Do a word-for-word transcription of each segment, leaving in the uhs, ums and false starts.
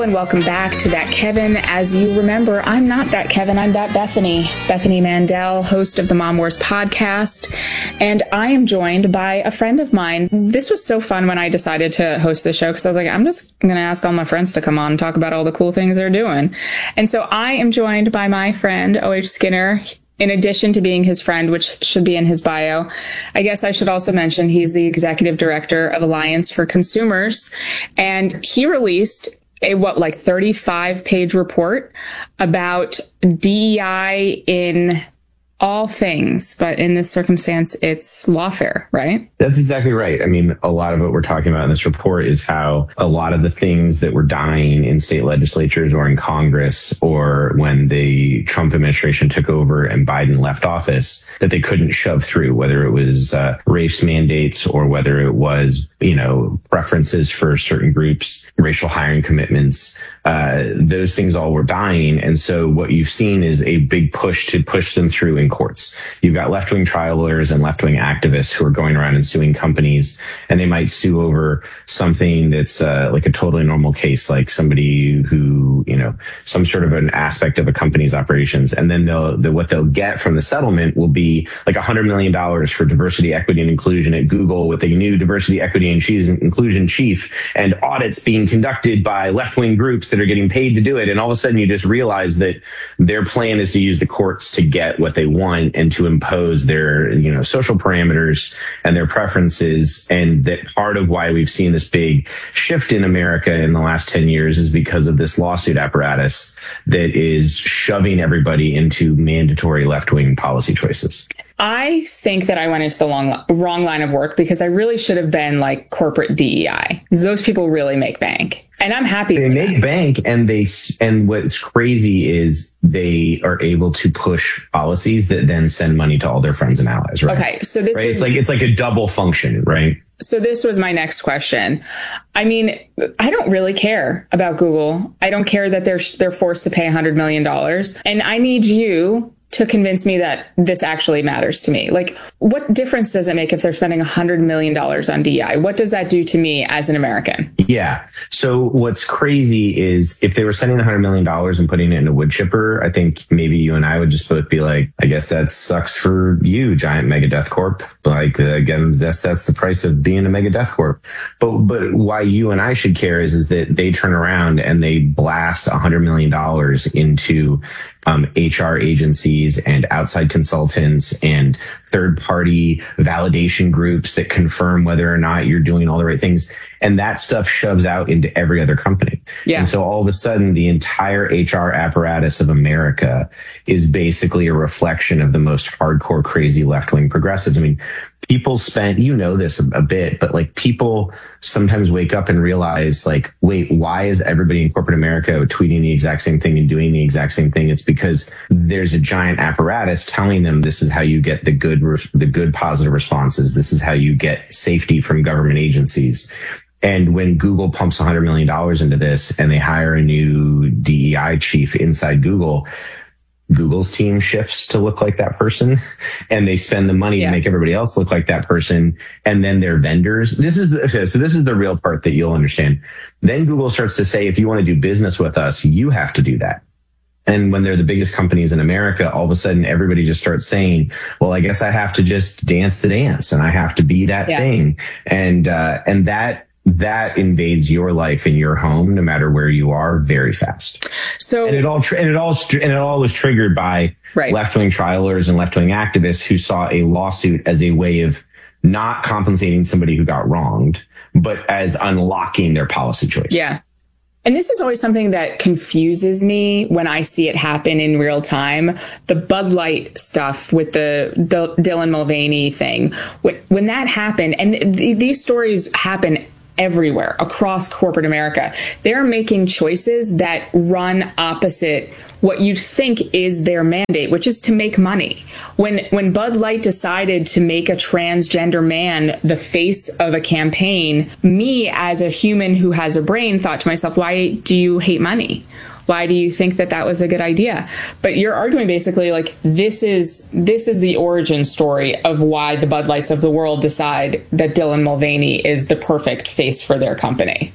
and welcome back to That Kevin. As you remember, I'm not That Kevin, I'm That Bethany. Bethany Mandel, host of the Mom Wars podcast, and I am joined by a friend of mine. This was so fun when I decided to host the show because I was like, I'm just going to ask all my friends to come on and talk about all the cool things they're doing. And so I am joined by my friend, O H Skinner. In addition to being his friend, which should be in his bio, I guess I should also mention he's the executive director of Alliance for Consumers. And he released a, what, like thirty-five page report about D E I in all things, but in this circumstance, it's lawfare, right? That's exactly right. I mean, a lot of what we're talking about in this report is how a lot of the things that were dying in state legislatures or in Congress, or when the Trump administration took over and Biden left office, that they couldn't shove through, whether it was uh, race mandates or whether it was, you know, preferences for certain groups, racial hiring commitments, uh, those things all were dying. And so what you've seen is a big push to push them through in courts. You've got left-wing trial lawyers and left-wing activists who are going around and suing companies, and they might sue over something that's uh, like a totally normal case, like somebody who, you know, some sort of an aspect of a company's operations. And then they'll, the, what they'll get from the settlement will be like a hundred million dollars for diversity, equity, and inclusion at Google with a new diversity, equity, and inclusion chief, and audits being conducted by left-wing groups that are getting paid to do it. And all of a sudden you just realize that their plan is to use the courts to get what they want and to impose their, you know, social parameters and their preferences. And that part of why we've seen this big shift in America in the last ten years is because of this lawsuit apparatus that is shoving everybody into mandatory left-wing policy choices. I think that I went into the long, wrong line of work because I really should have been like corporate D E I. Those people really make bank. And I'm happy. They make that. bank, and they, and what's crazy is they are able to push policies that then send money to all their friends and allies, right? Okay. So this right? is, it's like, it's like a double function, right? So this was my next question. I mean, I don't really care about Google. I don't care that they're, they're forced to pay a hundred million dollars. And I need you to convince me that this actually matters to me. Like, what difference does it make if they're spending a hundred million dollars on D E I? What does that do to me as an American? Yeah. So what's crazy is if they were sending a hundred million dollars and putting it in a wood chipper, I think maybe you and I would just both be like, I guess that sucks for you, giant mega death corp. Like, again, that's, that's the price of being a mega death corp. But, but why you and I should care is, is that they turn around and they blast a hundred million dollars into Um, H R agencies and outside consultants and third-party validation groups that confirm whether or not you're doing all the right things. And that stuff shoves out into every other company. Yeah. And so all of a sudden, the entire H R apparatus of America is basically a reflection of the most hardcore, crazy left-wing progressives. I mean, people spent, you know this a, a bit, but like people sometimes wake up and realize like, wait, why is everybody in corporate America tweeting the exact same thing and doing the exact same thing? It's because there's a giant apparatus telling them this is how you get the good, the good positive responses. This is how you get safety from government agencies. And when Google pumps a hundred million dollars into this and they hire a new D E I chief inside Google, Google's team shifts to look like that person, and they spend the money yeah. to make everybody else look like that person. And then their vendors, this is, okay, so this is the real part that you'll understand. Then Google starts to say, if you want to do business with us, you have to do that. And when they're the biggest companies in America, all of a sudden everybody just starts saying, well, I guess I have to just dance the dance and I have to be that yeah. thing. And, uh, and that, that invades your life and your home, no matter where you are, very fast. So, and it all, and it all, and it all was triggered by right. left-wing trialers and left-wing activists who saw a lawsuit as a way of not compensating somebody who got wronged, but as unlocking their policy choice. Yeah. And this is always something that confuses me when I see it happen in real time. The Bud Light stuff with the D- Dylan Mulvaney thing. When, when that happened, and th- these stories happen everywhere across corporate America, they're making choices that run opposite what you'd think is their mandate, which is to make money. When when Bud Light decided to make a transgender man the face of a campaign, me as a human who has a brain thought to myself, why do you hate money? Why do you think that that was a good idea? But you're arguing basically like this is this is the origin story of why the Bud Lights of the world decide that Dylan Mulvaney is the perfect face for their company.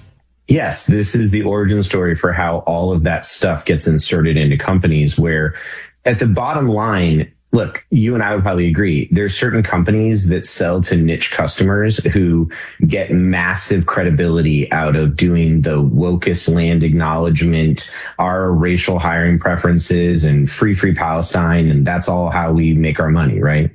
Yes, this is the origin story for how all of that stuff gets inserted into companies where at the bottom line, look, you and I would probably agree. There's certain companies that sell to niche customers who get massive credibility out of doing the wokest land acknowledgement, our racial hiring preferences and free, free Palestine. And that's all how we make our money, right?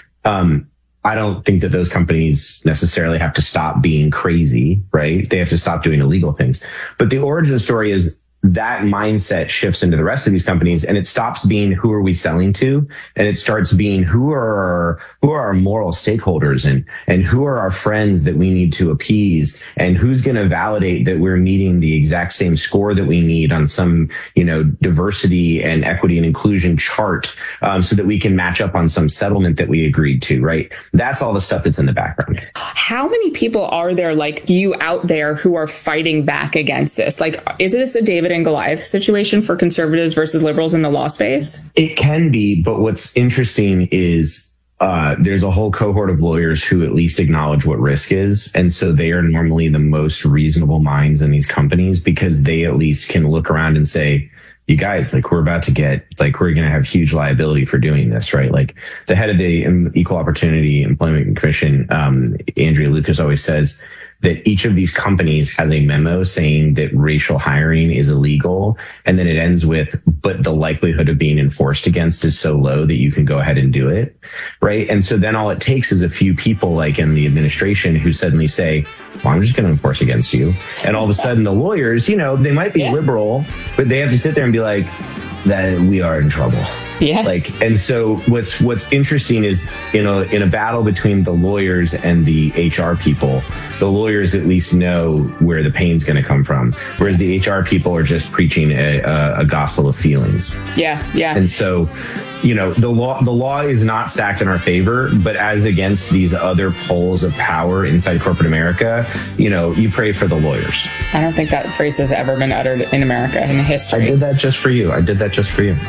Um, I don't think that those companies necessarily have to stop being crazy, right? They have to stop doing illegal things. But the origin story is that mindset shifts into the rest of these companies, and it stops being who are we selling to, and it starts being who are our, who are our moral stakeholders, and and who are our friends that we need to appease, and who's going to validate that we're meeting the exact same score that we need on some, you know, diversity and equity and inclusion chart, um, so that we can match up on some settlement that we agreed to, right? That's all the stuff that's in the background. How many people are there like you out there who are fighting back against this? Like, is this a David and Goliath situation for conservatives versus liberals in the law space? It can be, but what's interesting is uh, there's a whole cohort of lawyers who at least acknowledge what risk is. And so they are normally the most reasonable minds in these companies because they at least can look around and say, you guys, like, we're about to get, like, we're going to have huge liability for doing this, right? Like, the head of the Equal Opportunity Employment Commission, um, Andrea Lucas, always says that each of these companies has a memo saying that racial hiring is illegal. And then it ends with, but the likelihood of being enforced against is so low that you can go ahead and do it. Right. And so then all it takes is a few people like in the administration who suddenly say, well, I'm just going to enforce against you. And all of a sudden the lawyers, you know, they might be yeah. liberal, but they have to sit there and be like, that we are in trouble. Yes. Like, and so what's, what's interesting is, you know, in a battle between the lawyers and the H R people, the lawyers at least know where the pain's going to come from. Whereas the H R people are just preaching a, a, a gospel of feelings. Yeah. Yeah. And so, you know, the law, the law is not stacked in our favor, but as against these other poles of power inside corporate America, you know, you pray for the lawyers. I don't think that phrase has ever been uttered in America in history. I did that just for you. I did that just for you.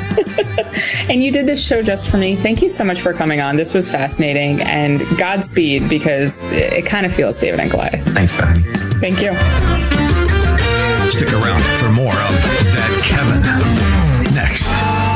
And you did this show just for me. Thank you so much for coming on. This was fascinating, and Godspeed, because it, it kind of feels David and Goliath. Thanks, Bethany. Thank you. Stick around for more of That Kevin next.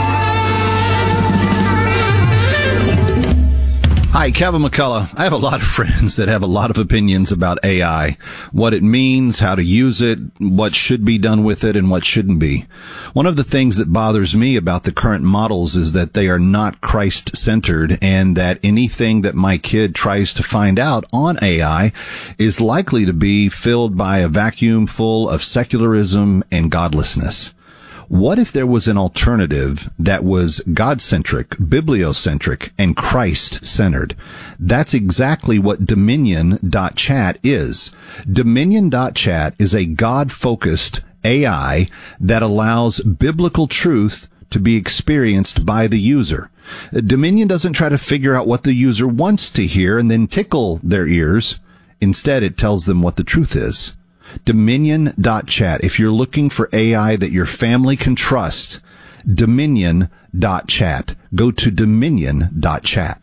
Hi, Kevin McCullough. I have a lot of friends that have a lot of opinions about A I, what it means, how to use it, what should be done with it, and what shouldn't be. One of the things that bothers me about the current models is that they are not Christ-centered, and that anything that my kid tries to find out on A I is likely to be filled by a vacuum full of secularism and godlessness. What if there was an alternative that was God-centric, bibliocentric, and Christ-centered? That's exactly what Dominion dot chat is. Dominion dot chat is a God-focused A I that allows biblical truth to be experienced by the user. Dominion doesn't try to figure out what the user wants to hear and then tickle their ears. Instead, it tells them what the truth is. Dominion dot chat. If you're looking for A I that your family can trust, Dominion dot chat. Go to Dominion dot chat.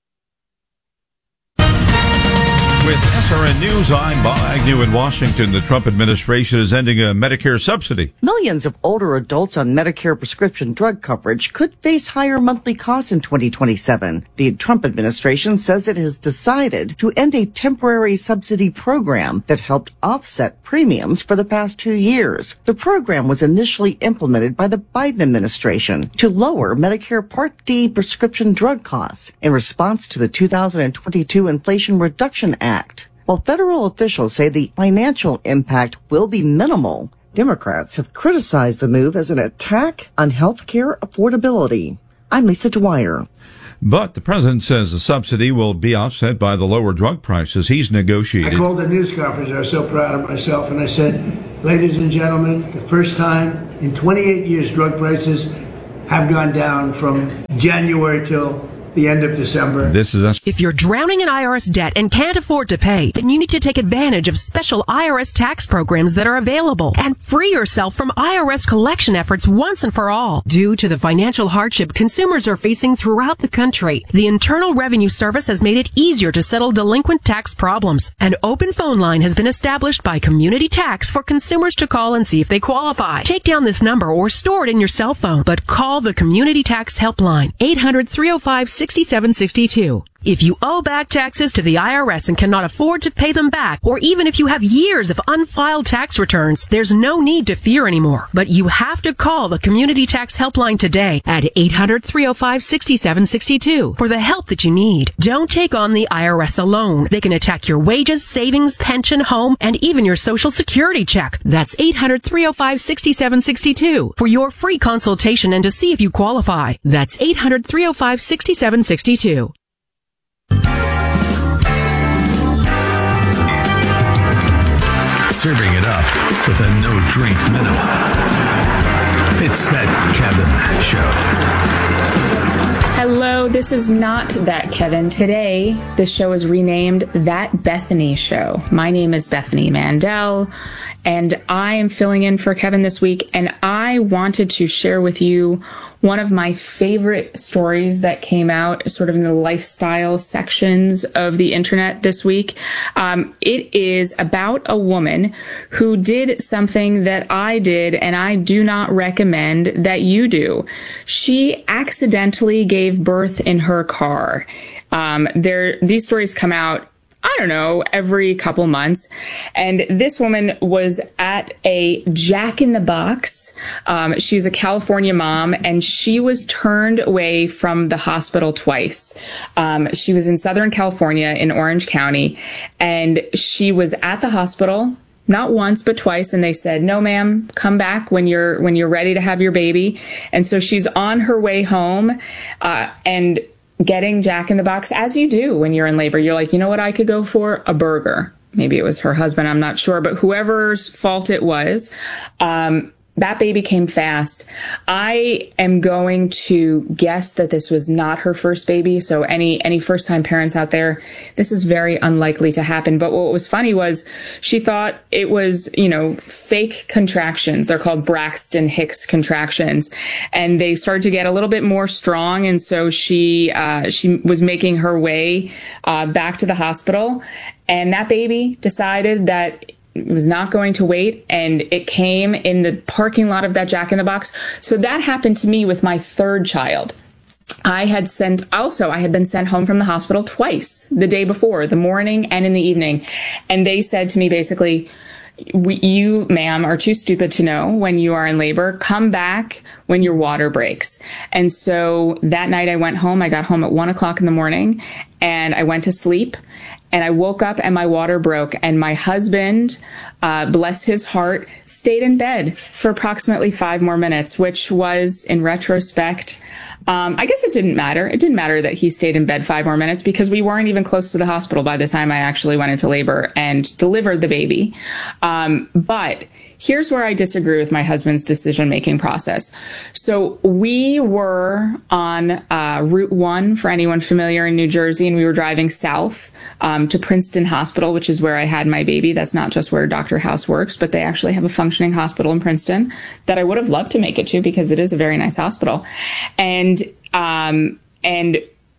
With S R N News, I'm Bob Agnew in Washington. The Trump administration is ending a Medicare subsidy. Millions of older adults on Medicare prescription drug coverage could face higher monthly costs in twenty twenty-seven. The Trump administration says it has decided to end a temporary subsidy program that helped offset premiums for the past two years. The program was initially implemented by the Biden administration to lower Medicare Part D prescription drug costs in response to the two thousand twenty-two Inflation Reduction Act. While federal officials say the financial impact will be minimal, Democrats have criticized the move as an attack on health care affordability. I'm Lisa Dwyer. But the president says the subsidy will be offset by the lower drug prices he's negotiated. I called a news conference. I was so proud of myself. And I said, ladies and gentlemen, the first time in twenty-eight years, drug prices have gone down from January till the end of December. This is us. If you're drowning in I R S debt and can't afford to pay, then you need to take advantage of special I R S tax programs that are available and free yourself from I R S collection efforts once and for all. Due to the financial hardship consumers are facing throughout the country, the Internal Revenue Service has made it easier to settle delinquent tax problems. An open phone line has been established by Community Tax for consumers to call and see if they qualify. Take down this number or store it in your cell phone, but call the Community Tax Helpline, eight hundred, three oh five, six seven six two. If you owe back taxes to the I R S and cannot afford to pay them back, or even if you have years of unfiled tax returns, there's no need to fear anymore. But you have to call the Community Tax Helpline today at eight hundred, three oh five, six seven six two for the help that you need. Don't take on the I R S alone. They can attack your wages, savings, pension, home, and even your Social Security check. That's eight hundred, three oh five, six seven six two for your free consultation and to see if you qualify. That's eight hundred, three oh five, six seven six two. Serving it up with a no-drink minimum. It's That Kevin Show. Hello, this is not That Kevin. Today, this show is renamed That Bethany Show. My name is Bethany Mandel, and I am filling in for Kevin this week, and I wanted to share with you one of my favorite stories that came out sort of in the lifestyle sections of the internet this week. Um, it is about a woman who did something that I did and I do not recommend that you do. She accidentally gave birth in her car. Um, there, these stories come out, I don't know, every couple months. And this woman was at a Jack in the Box. Um, she's a California mom, and she was turned away from the hospital twice. Um, she was in Southern California in Orange County, and she was at the hospital not once, but twice. And they said, no, ma'am, come back when you're, when you're ready to have your baby. And so she's on her way home, uh, and getting Jack in the Box, as you do when you're in labor. You're like, you know what I could go for? A burger. Maybe it was her husband, I'm not sure, but whoever's fault it was, um, that baby came fast. I am going to guess that this was not her first baby. So any, any first time parents out there, this is very unlikely to happen. But what was funny was she thought it was, you know, fake contractions. They're called Braxton Hicks contractions, and they started to get a little bit more strong. And so she, uh, she was making her way, uh, back to the hospital, and that baby decided that it was not going to wait, and it came in the parking lot of that Jack in the Box. So that happened to me with my third child. I had sent, also, I had been sent home from the hospital twice the day before, the morning and in the evening. And they said to me basically, we, you, ma'am, are too stupid to know when you are in labor. Come back when your water breaks. And so that night I went home. I got home at one o'clock in the morning, and I went to sleep. And I woke up and my water broke, and my husband, uh, bless his heart, stayed in bed for approximately five more minutes, which was, in retrospect, um, I guess it didn't matter. It didn't matter that he stayed in bed five more minutes because we weren't even close to the hospital by the time I actually went into labor and delivered the baby. Um, but here's where I disagree with my husband's decision-making process. So we were on uh, Route one, for anyone familiar, in New Jersey, and we were driving south um, to Princeton Hospital, which is where I had my baby. That's not just where Doctor House works, but they actually have a functioning hospital in Princeton that I would have loved to make it to because it is a very nice hospital. And um, and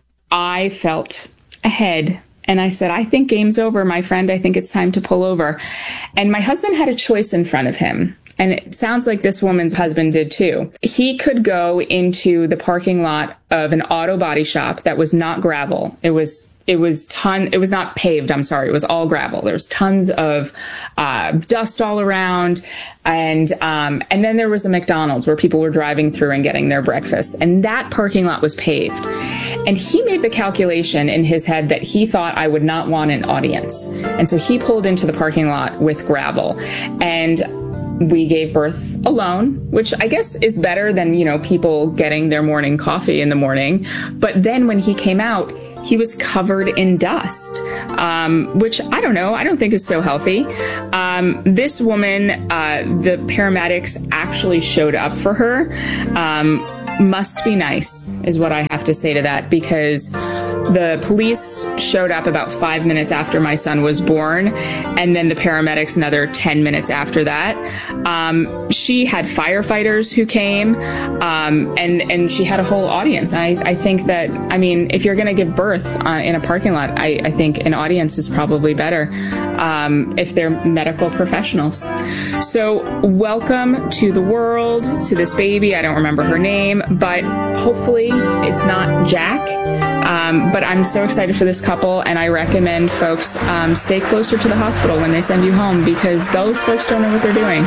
I felt ahead. And I said, I think game's over, my friend. I think it's time to pull over. And my husband had a choice in front of him. And it sounds like this woman's husband did too. He could go into the parking lot of an auto body shop that was not gravel. It was It was ton, it was not paved, I'm sorry, it was all gravel. There was tons of uh, dust all around. And um, and then there was a McDonald's where people were driving through and getting their breakfast. And that parking lot was paved. And he made the calculation in his head that he thought I would not want an audience. And so he pulled into the parking lot with gravel. And we gave birth alone, which I guess is better than, you know, people getting their morning coffee in the morning. But then when he came out, he was covered in dust, um, which I don't know. I don't think is so healthy. Um, this woman, uh, the paramedics actually showed up for her. Um, must be nice, is what I have to say to that, because the police showed up about five minutes after my son was born, and then the paramedics another ten minutes after that. Um, she had firefighters who came, um, and, and she had a whole audience. I, I think that, I mean, if you're going to give birth uh, in a parking lot, I, I think an audience is probably better um, if they're medical professionals. So welcome to the world, to this baby. I don't remember her name, but hopefully it's not Jack. Um, but I'm so excited for this couple, and I recommend folks um, stay closer to the hospital when they send you home, because those folks don't know what they're doing.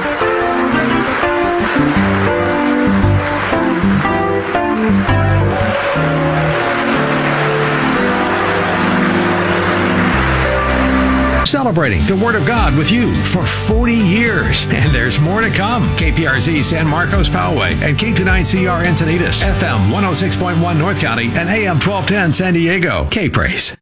Celebrating the Word of God with you for forty years. And there's more to come. K P R Z San Marcos Poway and K two nine C R Encinitas, F M one oh six point one North County and A M twelve ten San Diego. K-Praise.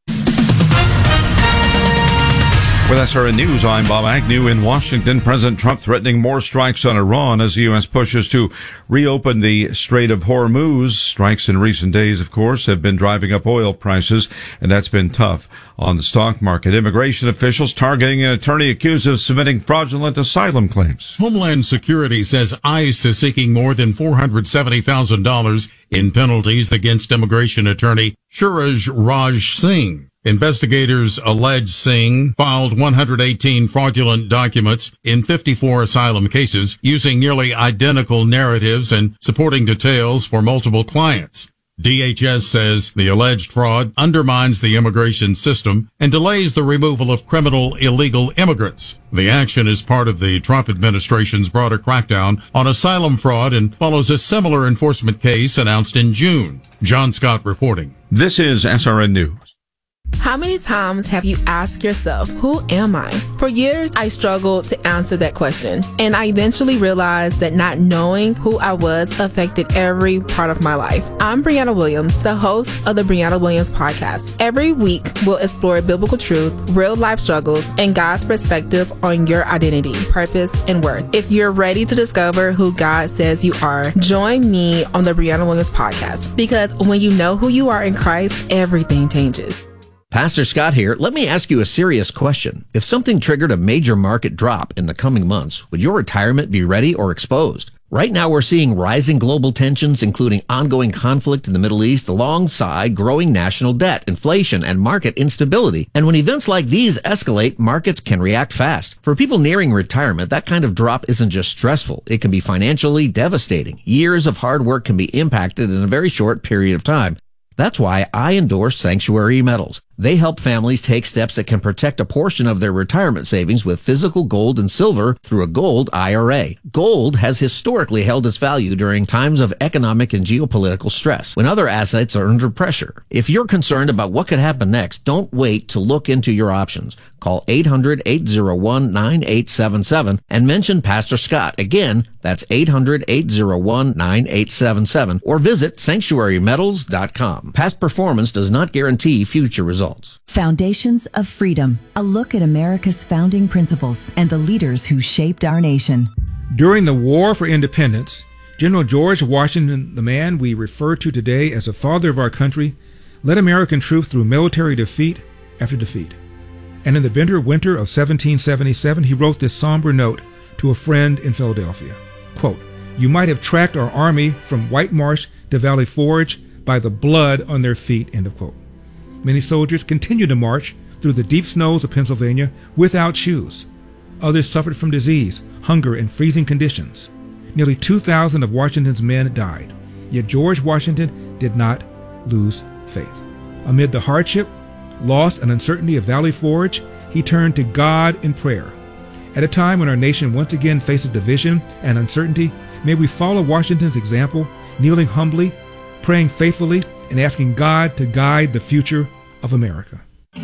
With S R N News, I'm Bob Agnew in Washington. President Trump threatening more strikes on Iran as the U S pushes to reopen the Strait of Hormuz. Strikes in recent days, of course, have been driving up oil prices, and that's been tough on the stock market. Immigration officials targeting an attorney accused of submitting fraudulent asylum claims. Homeland Security says ICE is seeking more than four hundred seventy thousand dollars in penalties against immigration attorney Suraj Raj Singh. Investigators allege Singh filed one hundred eighteen fraudulent documents in fifty-four asylum cases using nearly identical narratives and supporting details for multiple clients. D H S says the alleged fraud undermines the immigration system and delays the removal of criminal illegal immigrants. The action is part of the Trump administration's broader crackdown on asylum fraud and follows a similar enforcement case announced in June. John Scott reporting. This is S R N News. How many times have you asked yourself, who am I? For years, I struggled to answer that question, and I eventually realized that not knowing who I was affected every part of my life. I'm Brianna Williams, the host of the Brianna Williams podcast. Every week, we'll explore biblical truth, real life struggles, and God's perspective on your identity, purpose, and worth. If you're ready to discover who God says you are, join me on the Brianna Williams podcast, because when you know who you are in Christ, everything changes. Pastor Scott here. Let me ask you a serious question. If something triggered a major market drop in the coming months, would your retirement be ready or exposed? Right now, we're seeing rising global tensions, including ongoing conflict in the Middle East, alongside growing national debt, inflation, and market instability. And when events like these escalate, markets can react fast. For people nearing retirement, that kind of drop isn't just stressful. It can be financially devastating. Years of hard work can be impacted in a very short period of time. That's why I endorse Sanctuary Metals. They help families take steps that can protect a portion of their retirement savings with physical gold and silver through a gold I R A. Gold has historically held its value during times of economic and geopolitical stress, when other assets are under pressure. If you're concerned about what could happen next, don't wait to look into your options. Call eight hundred, eight oh one, nine eight seven seven and mention Pastor Scott. Again, that's eight hundred, eight oh one, nine eight seven seven, or visit sanctuary metals dot com. Past performance does not guarantee future results. Foundations of Freedom, a look at America's founding principles and the leaders who shaped our nation. During the War for Independence, General George Washington, the man we refer to today as the father of our country, led American troops through military defeat after defeat. And in the bitter winter of seventeen seventy-seven, he wrote this somber note to a friend in Philadelphia. Quote, "You might have tracked our army from White Marsh to Valley Forge by the blood on their feet," end of quote. Many soldiers continued to march through the deep snows of Pennsylvania without shoes. Others suffered from disease, hunger, and freezing conditions. Nearly two thousand of Washington's men died. Yet George Washington did not lose faith. Amid the hardship, loss, and uncertainty of Valley Forge, he turned to God in prayer. At a time when our nation once again faces division and uncertainty, may we follow Washington's example, kneeling humbly, praying faithfully, and asking God to guide the future of America.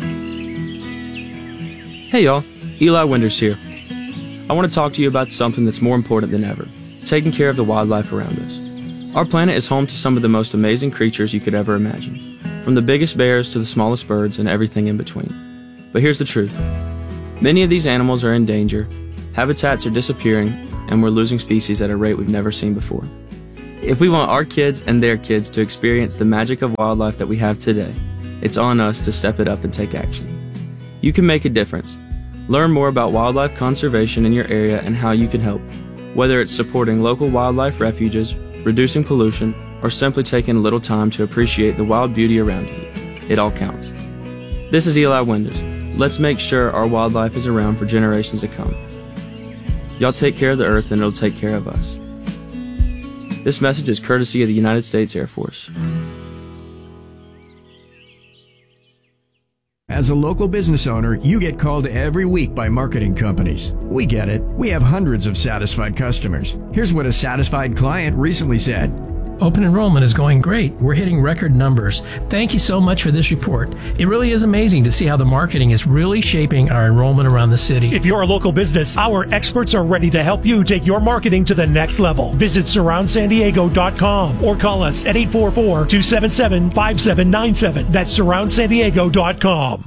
Hey y'all, Eli Winters here. I want to talk to you about something that's more important than ever, taking care of the wildlife around us. Our planet is home to some of the most amazing creatures you could ever imagine, from the biggest bears to the smallest birds and everything in between. But here's the truth. Many of these animals are in danger, habitats are disappearing, and we're losing species at a rate we've never seen before. If we want our kids and their kids to experience the magic of wildlife that we have today, it's on us to step it up and take action. You can make a difference. Learn more about wildlife conservation in your area and how you can help, whether it's supporting local wildlife refuges, reducing pollution, or simply taking a little time to appreciate the wild beauty around you. It all counts. This is Eli Winders. Let's make sure our wildlife is around for generations to come. Y'all take care of the earth and it'll take care of us. This message is courtesy of the United States Air Force. As a local business owner, you get called every week by marketing companies. We get it. We have hundreds of satisfied customers. Here's what a satisfied client recently said. Open enrollment is going great. We're hitting record numbers. Thank you so much for this report. It really is amazing to see how the marketing is really shaping our enrollment around the city. If you're a local business, our experts are ready to help you take your marketing to the next level. Visit surround san diego dot com or call us at eight four four, two seven seven, five seven nine seven. That's surround san diego dot com.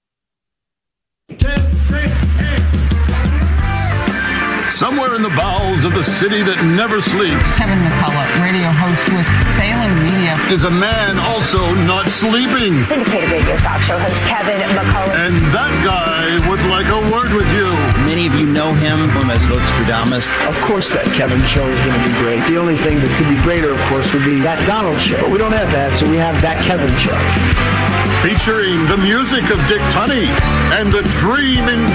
Somewhere in the bowels of the city that never sleeps, Kevin McCullough, radio host with Salem Media, is a man also not sleeping. Syndicated radio talk show host Kevin McCullough. And that guy would like a word with you. Many of you know him as Nostradamus. Of course that Kevin show is going to be great. The only thing that could be greater, of course, would be that Donald show. But we don't have that, so we have that Kevin show. Featuring the music of Dick Tunney and the dream in